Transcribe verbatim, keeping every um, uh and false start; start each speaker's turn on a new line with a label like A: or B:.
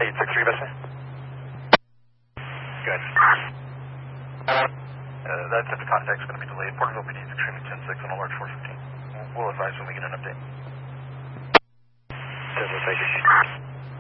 A: eight six three, Vesta. Good. Uh, that type of contact is going to be delayed. Porterville P D is extremely ten six on alert four fifteen. We'll advise when we get an update.
B: Thank you.